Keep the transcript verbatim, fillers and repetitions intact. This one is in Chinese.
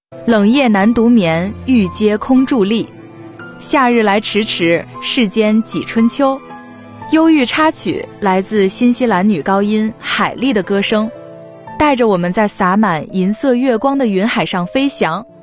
冷夜难独眠，玉阶空伫立。夏日来迟迟，世间几春秋。忧郁插曲来自新西兰女高音海莉的歌声，带着我们在洒满银色月光的云海上飞翔。